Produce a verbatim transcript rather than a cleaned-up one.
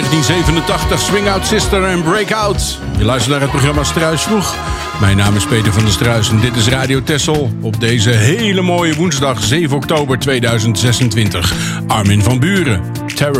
negentien zevenentachtig, Swing Out Sister en Breakout. Je luistert naar het programma Struis Vroeg. Mijn naam is Peter van der Struis en dit is Radio Texel. Op deze hele mooie woensdag zeven oktober tweeduizend zesentwintig. Armin van Buuren.